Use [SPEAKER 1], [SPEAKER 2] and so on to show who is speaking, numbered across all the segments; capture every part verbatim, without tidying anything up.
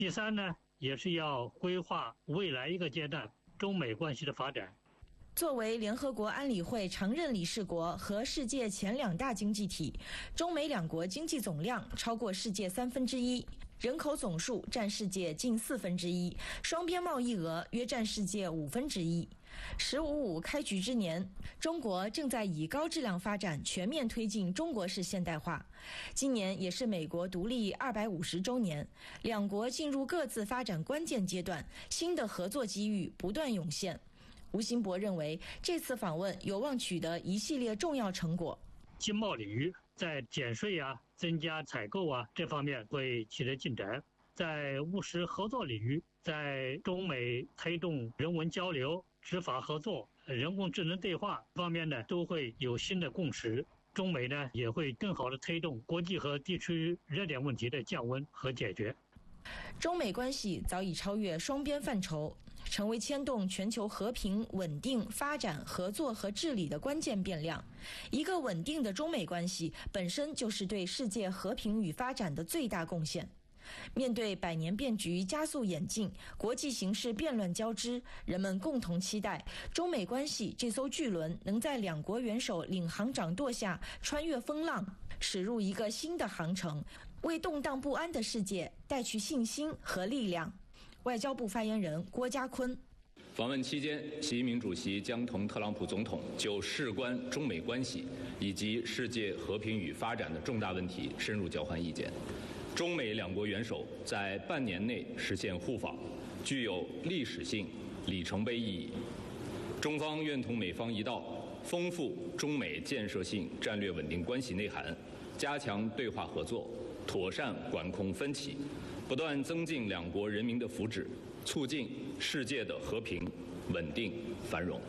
[SPEAKER 1] 第三呢，也是要规划未来一个阶段中美关系的发展。
[SPEAKER 2] 作为联合国安理会常任理事国和世界前两大经济体，中美两国经济总量超过世界三分之一，人口总数占世界近四分之一，双边贸易额约占世界五分之一。十五五开局之年，中国正在以高质量发展全面推进中国式现代化。今年也是美国独立二百五十周年，两国进入各自发展关键阶段，新的合作机遇不断涌现。吴兴博认为，这次访问有望取得一系列重要成果。
[SPEAKER 1] 经贸领域在减税啊、增加采购啊这方面会取得进展；在务实合作领域，在中美推动人文交流、执法合作、人工智能对话方面呢，都会有新的共识。中美呢也会更好地推动国际和地区热点问题的降温和解决。
[SPEAKER 2] 中美关系早已超越双边范畴，成为牵动全球和平、稳定、发展、合作和治理的关键变量。一个稳定的中美关系本身就是对世界和平与发展的最大贡献。面对百年变局加速演进，国际形势变乱交织，人们共同期待中美关系这艘巨轮能在两国元首领航掌舵下穿越风浪，驶入一个新的航程，为动荡不安的世界带去信心和力量。外交部发言人郭家坤。
[SPEAKER 3] 访问期间，习近平主席将同特朗普总统就事关中美关系以及世界和平与发展的重大问题深入交换意见。中美两国元首在半年内实现互访，具有历史性里程碑意义。中方愿同美方一道，丰富中美建设性战略稳定关系内涵，加强对话合作，妥善管控分歧，不断增进两国人民的福祉，促进世界的和平、稳定、繁荣。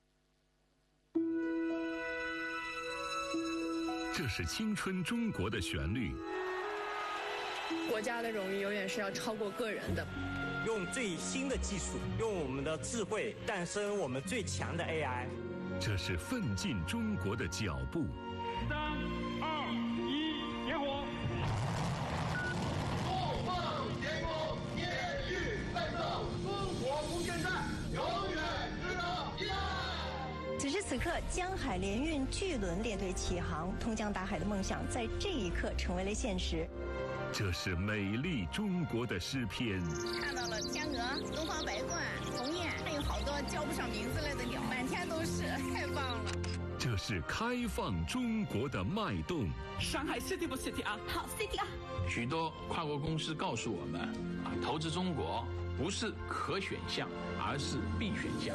[SPEAKER 4] 这是青春中国的旋律。
[SPEAKER 5] 国家的荣誉永远是要超过个人的。
[SPEAKER 6] 用最新的技术，用我们的智慧诞生我们最强的 A I。
[SPEAKER 4] 这是奋进中国的脚步。
[SPEAKER 7] 三二一，点火！
[SPEAKER 8] 怒放天空，烟雨奔腾，烽火不间断，永远值得依赖。
[SPEAKER 9] 此时此刻，江海联运巨轮列队起航，通江达海的梦想在这一刻成为了现实。
[SPEAKER 4] 这是美丽中国的诗篇。
[SPEAKER 10] 看到了天鹅、东方白鹳、鸿雁，还有好多叫不上名字来的鸟，满天都是，太棒了。
[SPEAKER 4] 这是开放中国的脉动。
[SPEAKER 11] 上海 City 不 City 啊？
[SPEAKER 9] 好 City 啊！
[SPEAKER 12] 许多跨国公司告诉我们，啊，投资中国不是可选项，而是必选项。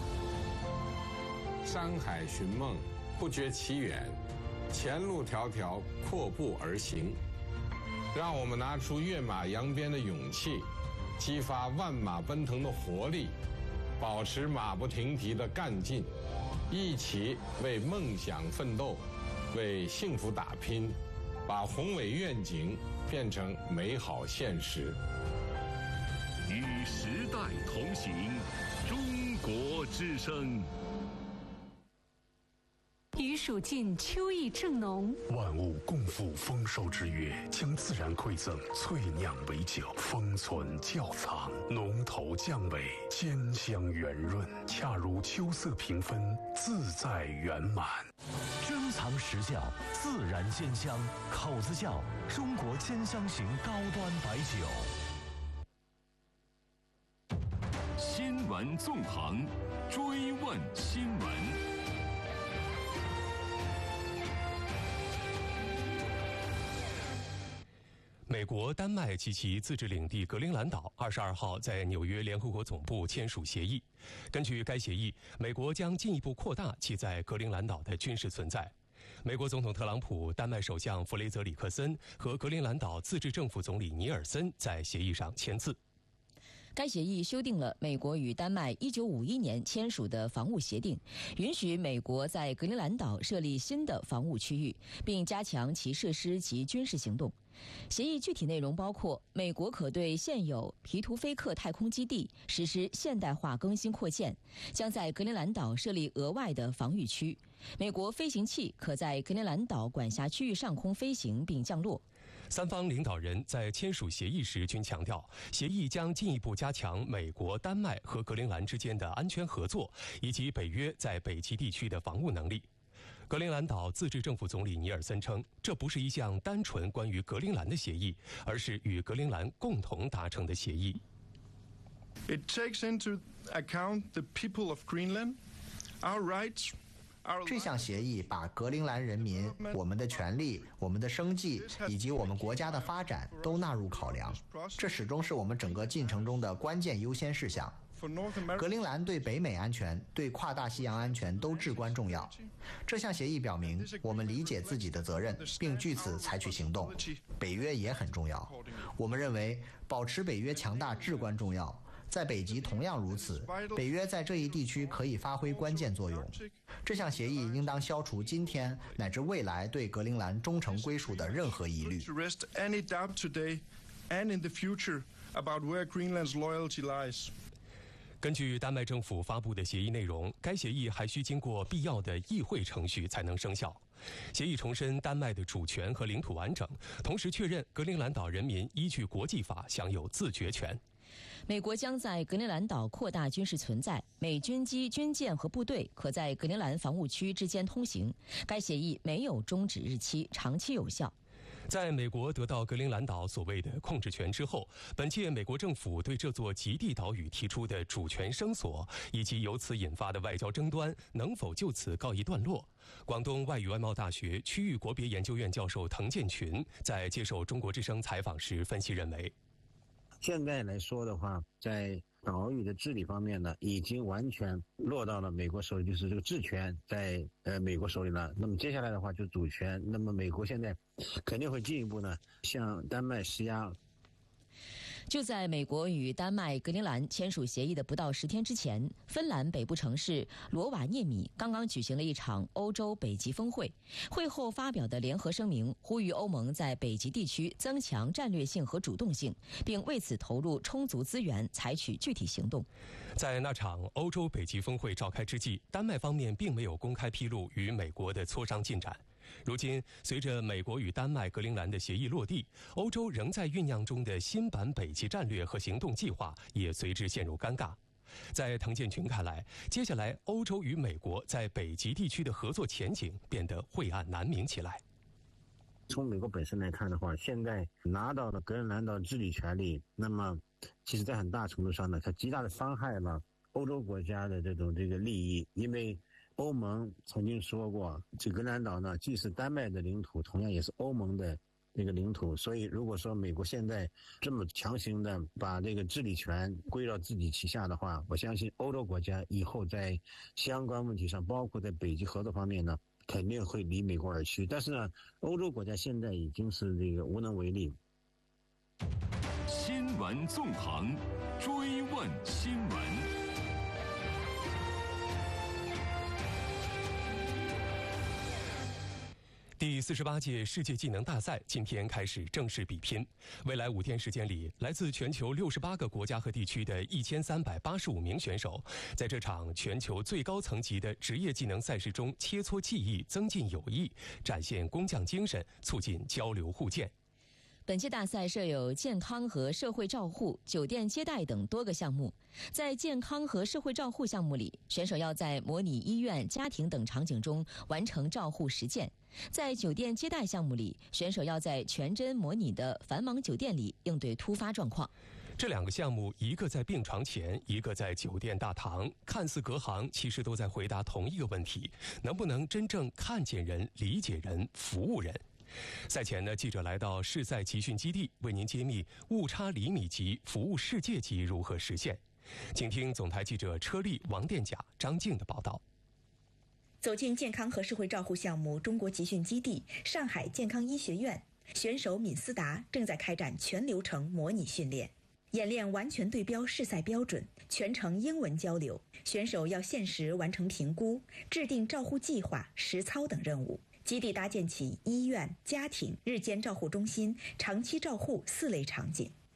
[SPEAKER 13] 山海寻梦，不觉其远，前路迢迢，阔步而行。让我们拿出跃马扬鞭的勇气，激发万马奔腾的活力，保持马不停蹄的干劲，一起为梦想奋斗，为幸福打拼，把宏伟愿景变成美好现实。
[SPEAKER 4] 与时代同行，中国之声。
[SPEAKER 14] 余暑尽，秋意正浓。
[SPEAKER 15] 万物共赴丰收之月，将自然馈赠萃酿为酒，封存窖藏，浓头降尾，兼香圆润，恰如秋色平分，自在圆满。
[SPEAKER 16] 珍藏实窖，自然兼香，口子窖，中国兼香型高端白酒。
[SPEAKER 4] 新闻纵横，追问新闻。
[SPEAKER 17] 美国、丹麦及其自治领地格陵兰岛二十二号在纽约联合国总部签署协议。根据该协议，美国将进一步扩大其在格陵兰岛的军事存在。美国总统特朗普、丹麦首相弗雷泽里克森和格陵兰岛自治政府总理尼尔森在协议上签字。
[SPEAKER 18] 该协议修订了美国与丹麦一九五一年签署的防务协定，允许美国在格陵兰岛设立新的防务区域，并加强其设施及军事行动。协议具体内容包括，美国可对现有皮图菲克太空基地实施现代化更新扩建，将在格陵兰岛设立额外的防御区。美国飞行器可在格陵兰岛管辖区域上空飞行并降落。
[SPEAKER 17] 三方领导人在签署协议时均强调，协议将进一步加强美国、丹麦和格陵兰之间的安全合作，以及北约在北极地区的防务能力。格陵兰岛自治政府总理尼尔森称，这不是一项单纯关于格陵兰的协议，而是与格陵兰共同达成的协议。
[SPEAKER 19] It takes into account the people of Greenland, our rights.
[SPEAKER 20] 这项协议把格陵兰人民、我们的权利、我们的生计以及我们国家的发展都纳入考量，这始终是我们整个进程中的关键优先事项。格陵兰对北美安全、对跨大西洋安全都至关重要。这项协议表明，我们理解自己的责任，并据此采取行动。北约也很重要，我们认为保持北约强大至关重要。在北极同样如此，北约在这一地区可以发挥关键作用。这项协议应当消除今天乃至未来对格陵兰忠诚归属的任何疑虑。
[SPEAKER 17] 根据丹麦政府发布的协议内容，该协议还需经过必要的议会程序才能生效。协议重申丹麦的主权和领土完整，同时确认格陵兰岛人民依据国际法享有自决权。
[SPEAKER 18] 美国将在格陵兰岛扩大军事存在，美军机、军舰和部队可在格陵兰防务区之间通行。该协议没有终止日期，长期有效。
[SPEAKER 17] 在美国得到格陵兰岛所谓的控制权之后，本届美国政府对这座极地岛屿提出的主权声索，以及由此引发的外交争端，能否就此告一段落？广东外语外贸大学区域国别研究院教授滕建群在接受中国之声采访时分析认为，
[SPEAKER 21] 现在来说的话，在岛屿的治理方面呢，已经完全落到了美国手里，就是这个治权在呃美国手里了。那么接下来的话就是主权，那么美国现在肯定会进一步呢向丹麦施压。
[SPEAKER 18] 就在美国与丹麦、格陵兰签署协议的不到十天之前，芬兰北部城市罗瓦涅米刚刚举行了一场欧洲北极峰会。会后发表的联合声明呼吁欧盟在北极地区增强战略性和主动性，并为此投入充足资源，采取具体行动。
[SPEAKER 17] 在那场欧洲北极峰会召开之际，丹麦方面并没有公开披露与美国的磋商进展。如今，随着美国与丹麦、格陵兰的协议落地，欧洲仍在酝酿中的新版北极战略和行动计划也随之陷入尴尬。在滕建群看来，接下来欧洲与美国在北极地区的合作前景变得晦暗难明起来。
[SPEAKER 21] 从美国本身来看的话，现在拿到了格陵兰岛治理权利，那么其实在很大程度上呢，它极大的伤害了欧洲国家的这种这个利益，因为欧盟曾经说过，这格陵兰岛呢，既是丹麦的领土，同样也是欧盟的这个领土。所以，如果说美国现在这么强行的把这个治理权归到自己旗下的话，我相信欧洲国家以后在相关问题上，包括在北极合作方面呢，肯定会离美国而去。但是呢，欧洲国家现在已经是这个无能为力。
[SPEAKER 4] 新闻纵横，追问新闻。
[SPEAKER 17] 第四十八届世界技能大赛今天开始正式比拼。未来五天时间里，来自全球六十八个国家和地区的一千三百八十五名选手，在这场全球最高层级的职业技能赛事中切磋技艺，增进友谊，展现工匠精神，促进交流互鉴。
[SPEAKER 18] 本届大赛设有健康和社会照护、酒店接待等多个项目。在健康和社会照护项目里，选手要在模拟医院、家庭等场景中完成照护实践；在酒店接待项目里，选手要在全真模拟的繁忙酒店里应对突发状况。
[SPEAKER 17] 这两个项目，一个在病床前，一个在酒店大堂，看似隔行，其实都在回答同一个问题：能不能真正看见人、理解人、服务人？赛前呢，记者来到市赛集训基地，为您揭秘误差厘米级服务世界级如何实现。请听总台记者车丽、王殿甲、张静的报道。
[SPEAKER 2] 走进健康和社会照护项目中国集训基地上海健康医学院，选手闵思达正在开展全流程模拟训练。演练完全对标市赛标准，全程英文交流，选手要限时完成评估、制定照护计划、实操等任务。基地搭建起医院、家庭、日间照护中心、长期照护四类场景。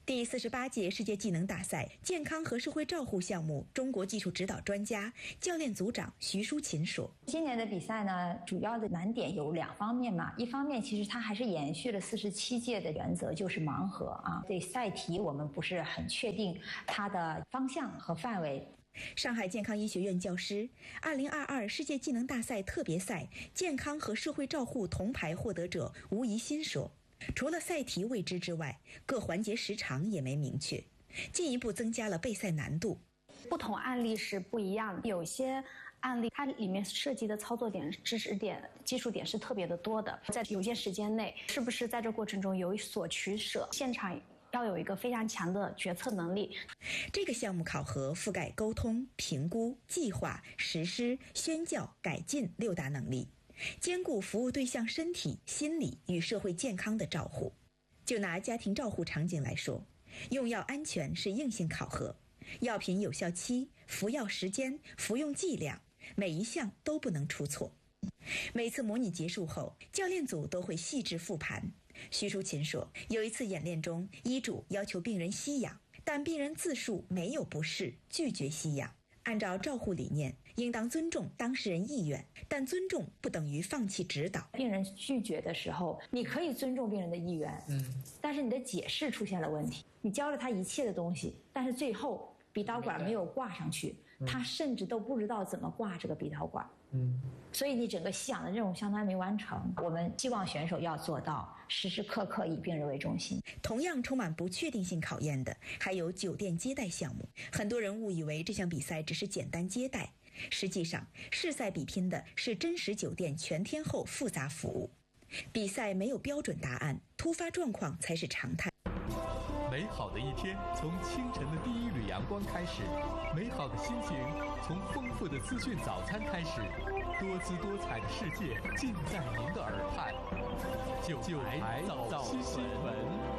[SPEAKER 1] 第四十八届世界技能大赛健康和社会照护项目中国技术指导专家、教练组长徐淑琴说：“
[SPEAKER 22] 今年的比赛呢，主要的难点有两方面嘛。一方面，其实它还是延续了四十七届的原则，就是盲盒啊。对赛题我们不是很确定它的方向和范围。”
[SPEAKER 1] 上海健康医学院教师，二零二二世界技能大赛特别赛健康和社会照护铜牌获得者吴怡欣说：“除了赛题未知之外，各环节时长也没明确，进一步增加了备赛难度。
[SPEAKER 23] 不同案例是不一样的，有些案例它里面涉及的操作点、知识点、技术点是特别的多的，在有限时间内，是不是在这过程中有所取舍？现场要有一个非常强的决策能力。”
[SPEAKER 1] 这个项目考核覆盖沟通、评估、计划、实施、宣教、改进六大能力，兼顾服务对象身体、心理与社会健康的照护。就拿家庭照护场景来说，用药安全是硬性考核，药品有效期、服药时间、服用剂量，每一项都不能出错。每次模拟结束后，教练组都会细致复盘。徐淑琴说，有一次演练中，医嘱要求病人吸氧，但病人自述没有不适，拒绝吸氧。按照照护理念，应当尊重当事人意愿，但尊重不等于放弃指导。
[SPEAKER 22] 病人拒绝的时候，你可以尊重病人的意愿，嗯，但是你的解释出现了问题。你教了他一切的东西，但是最后鼻导管没有挂上去，嗯、他甚至都不知道怎么挂这个鼻导管。嗯，所以你整个吸氧的任务相当于没完成。我们希望选手要做到时时刻刻以病人为中心。
[SPEAKER 1] 同样充满不确定性考验的还有酒店接待项目。很多人误以为这项比赛只是简单接待，实际上试赛比拼的是真实酒店全天候复杂服务。比赛没有标准答案，突发状况才是常态。
[SPEAKER 24] 美好的一天从清晨的第一缕阳光开始，美好的心情从丰富的资讯早餐开始，多姿多彩的世界尽在您的耳畔。九台早新闻。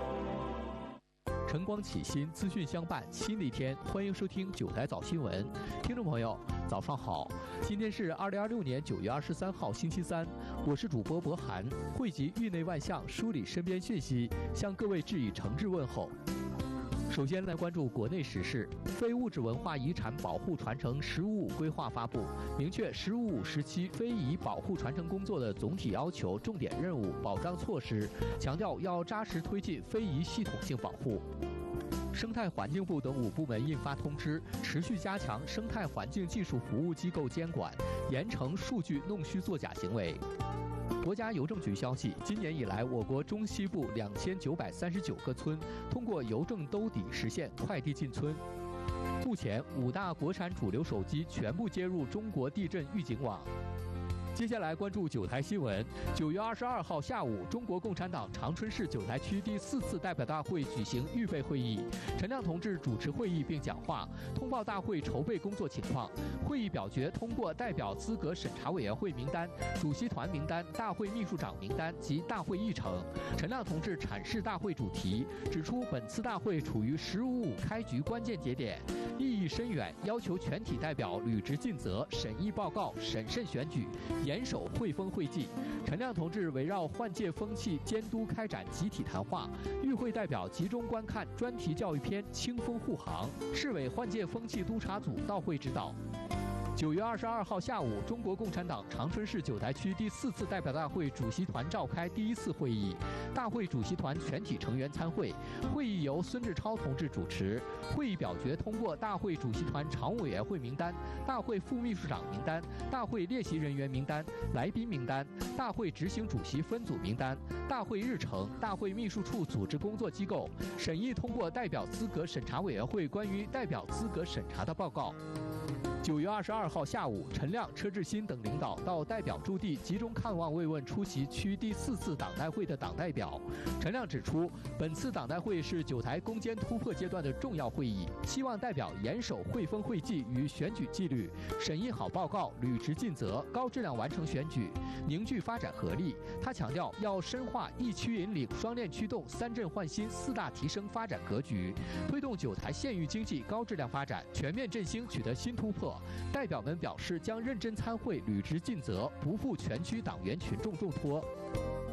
[SPEAKER 24] 晨光启新，资讯相伴，新的一天，欢迎收听九台早新闻。听众朋友，早上好，今天是二零二六年九月二十三号，星期三，我是主播博涵，汇集域内外向，梳理身边讯息，向各位致以诚挚问候。首先来关注国内时事，非物质文化遗产保护传承“十五五”规划发布，明确“十五五”时期非遗保护传承工作的总体要求、重点任务、保障措施，强调要扎实推进非遗系统性保护。生态环境部等五部门印发通知，持续加强生态环境技术服务机构监管，严惩数据弄虚作假行为。国家邮政局消息，今年以来，我国中西部两千九百三十九个村通过邮政兜底实现快递进村。目前，五大国产主流手机全部接入中国地震预警网。接下来关注九台新闻。九月二十二号下午，中国共产党长春市九台区第四次代表大会举行预备会议，陈亮同志主持会议并讲话，通报大会筹备工作情况。会议表决通过代表资格审查委员会名单、主席团名单、大会秘书长名单及大会议程。陈亮同志阐释大会主题，指出本次大会处于“十五五”开局关键节点，意义深远，要求全体代表履职尽责，审议报告，审慎选举，严守会风会纪。陈亮同志围绕换届风气监督开展集体谈话，与会代表集中观看专题教育片《清风护航》，市委换届风气督察组到会指导。九月二十二号下午，中国共产党长春市九台区第四次代表大会主席团召开第一次会议，大会主席团全体成员参会。会议由孙志超同志主持。会议表决通过大会主席团常务委员会名单、大会副秘书长名单、大会列席人员名单、来宾名单、大会执行主席分组名单、大会日程、大会秘书处组织工作机构，审议通过代表资格审查委员会关于代表资格审查的报告。九月二十二号下午，陈亮、车志新等领导到代表驻地集中看望慰问出席区第四次党代会的党代表。陈亮指出，本次党代会是九台攻坚突破阶段的重要会议，希望代表严守会风会纪与选举纪律，审议好报告，履职尽责，高质量完成选举，凝聚发展合力。他强调，要深化一区引领、双链驱动、三振焕新四大提升发展格局，推动九台县域经济高质量发展、全面振兴取得新突破。代表们表示将认真参会，履职尽责，不负全区党员群众重托。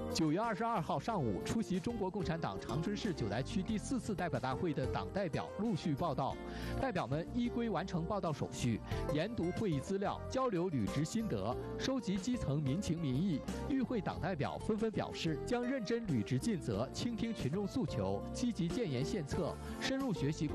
[SPEAKER 24] 九月二十二号上午，出席中国共产党长春市九台区第四次代表大会的党代表陆续报到，代表们依规完成报到手续，研读会议资料，交流履职心得，收集基层民情民意。与会党代表纷纷表示，将认真履职尽责，倾听群众诉求，积极建言献策，深入学习。